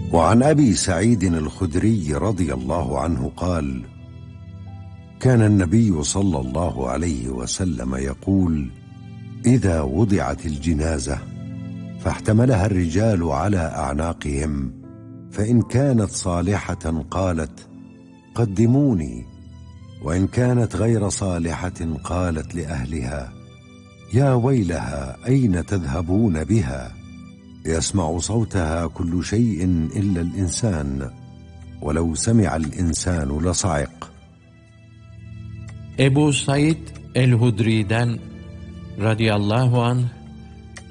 وعن أبي سعيد الخدري رضي الله عنه قال: كان النبي صلى الله عليه وسلم يقول: إذا وضعت الجنازة فاحتملها الرجال على أعناقهم، فإن كانت صالحة قالت: قدموني، وإن كانت غير صالحة قالت لأهلها: يا ويلها أين تذهبون بها؟ يسمع صوتها كل شيء إلا الإنسان، ولو سمع الإنسان لصعق. Ebu Said el-Hudri'den radıyallahu anh